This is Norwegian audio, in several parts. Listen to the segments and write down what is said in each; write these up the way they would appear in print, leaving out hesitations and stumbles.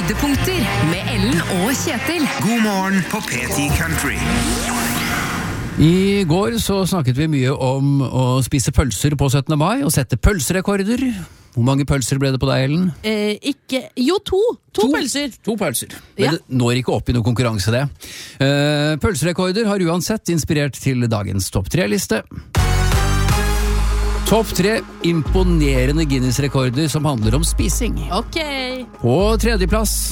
Høydepunkter med Ellen og Kjetil. God morgen på P10 Country. I går så snakket vi mye om å spise pølser på 17. mai og sette pølserekorder. Hvor mange pølser ble det på deg, Ellen? To pølser. To pølser. Men det når ikke opp i noen konkurranse, det. Pølserekorder har uansett inspirert til dagens topp 3-liste. Topp 3 imponerende Guinness-rekorder som handler om spising. Ok. På tredjeplass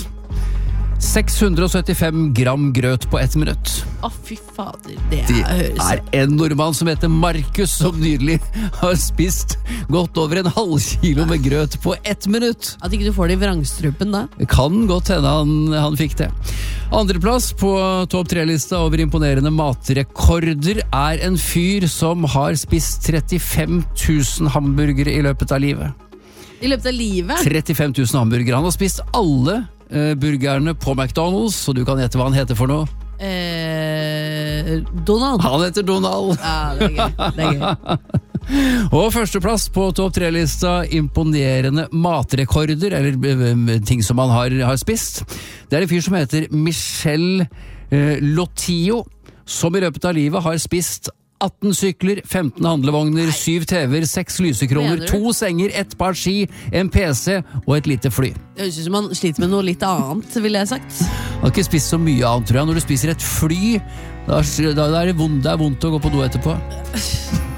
675 gram grøt på 1 minutt. Å, fy fader, det Det høres er en nordmann som heter Markus som nylig har spist godt over en halv kilo med grøt på 1 minutt. At ikke du får det i vrangstrupen da. Det kan godt hende han fikk det. Andreplass på topp 3-lista over imponerende matrekorder er en fyr som har spist 35 000 hamburgere i løpet av livet. I løpet av livet? 35 000 hamburgere. Han har spist alle burgerne på McDonald's, så du kan gjette hva han heter for noe. Donald. Han heter Donald. Ja, det er gøy. Og førsteplass på topp 3-lista imponerende matrekorder, eller ting som han har spist. Det er en fyr som heter Michel Lotio, som i løpet av livet har spist 18 sykler, 15 handlevogner, 7 TV-er, 6 lysekroner, 2 senger, 1 par ski, en PC og et lite fly. Det høres ut som man sliter med noe litt annet, ville jeg sagt. Han har ikke spist så mye annet, tror jeg. Når du spiser et fly, da er det vondt å gå på do etterpå.